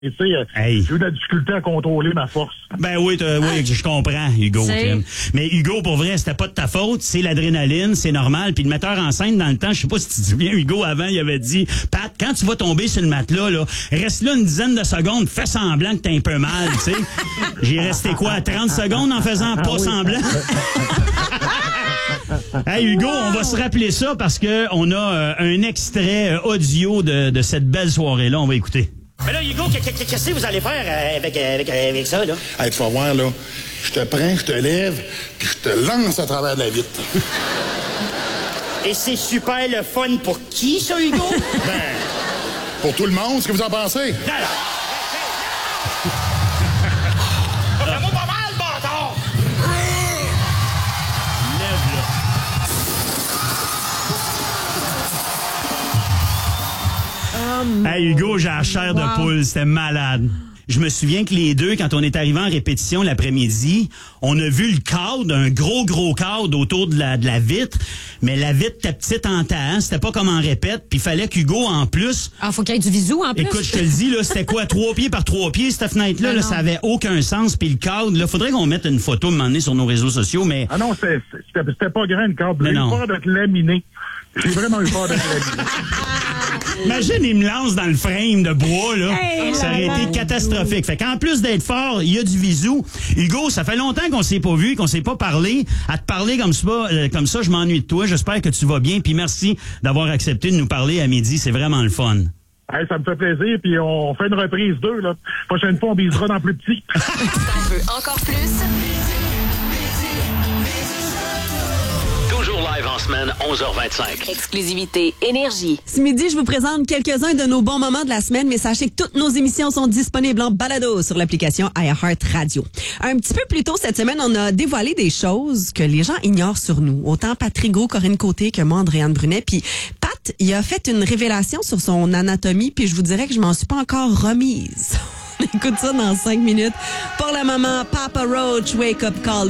tu sais, j'ai eu de la difficulté à contrôler ma force. Ben oui, je comprends, Hugo. Mais Hugo, pour vrai, c'était pas de ta faute. C'est l'adrénaline, c'est normal. Puis le metteur en scène, dans le temps, je sais pas si tu te souviens, Hugo, avant, il avait dit, Pat, quand tu vas tomber sur le matelas, là, reste là une dizaine de secondes, fais semblant que t'as un peu mal, tu sais. J'ai resté quoi, 30 secondes en faisant pas semblant? Hey Hugo, on va se rappeler ça parce que on a un extrait audio de cette belle soirée-là. On va écouter. Mais là, Hugo, qu'est-ce que vous allez faire avec ça, là? Hey, tu vas voir, là. Je te prends, je te lève, puis je te lance à travers de la vitre. Et c'est super le fun pour qui, ça, Hugo? Ben, pour tout le monde, ce que vous en pensez? Fais-moi pas mal, bâtard! Hey Hugo, j'ai la chair de poule, c'était malade. Je me souviens que les deux, quand on est arrivé en répétition l'après-midi, on a vu le cadre, un gros cadre autour de la vitre, mais la vitre était petite en temps, c'était pas comme en répète, puis il fallait qu'Hugo, en plus... Ah, faut qu'il y ait du visu en plus. Écoute, je te le dis, là, c'était quoi, 3 pieds par 3 pieds, cette fenêtre-là, là, ça avait aucun sens, puis le cadre, là, faudrait qu'on mette une photo, à un moment donné, sur nos réseaux sociaux, mais... Ah non, c'était pas grand, le cadre. J'ai eu peur d'être laminé. J'ai vraiment eu peur d'être laminé. Imagine, il me lance dans le frame de bois, là. Ça aurait été catastrophique. Fait qu'en plus d'être fort, il y a du visou. Hugo, ça fait longtemps qu'on s'est pas vu, qu'on s'est pas parlé. À te parler comme ça, je m'ennuie de toi. J'espère que tu vas bien. Puis merci d'avoir accepté de nous parler à midi. C'est vraiment le fun. Hey, ça me fait plaisir. Puis on fait une reprise 2, là. Prochaine fois, on bisera dans plus petit. T'en veux encore plus? Toujours live en semaine, 11h25. Exclusivité Énergie. Ce midi, je vous présente quelques-uns de nos bons moments de la semaine, mais sachez que toutes nos émissions sont disponibles en balado sur l'application iHeart Radio. Un petit peu plus tôt cette semaine, on a dévoilé des choses que les gens ignorent sur nous. Autant Patrick Gros, Corinne Côté que moi, Andréane Brunet. Puis Pat, il a fait une révélation sur son anatomie, puis je vous dirais que je m'en suis pas encore remise. On écoute ça dans 5 minutes. Pour le moment, Papa Roach, Wake Up Call.